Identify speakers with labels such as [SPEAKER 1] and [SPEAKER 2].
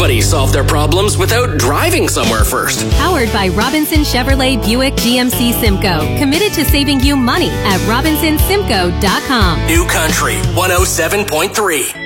[SPEAKER 1] Nobody solved their problems without driving somewhere first.
[SPEAKER 2] Powered by Robinson Chevrolet Buick GMC Simcoe. Committed to saving you money at RobinsonSimcoe.com.
[SPEAKER 1] New Country 107.3.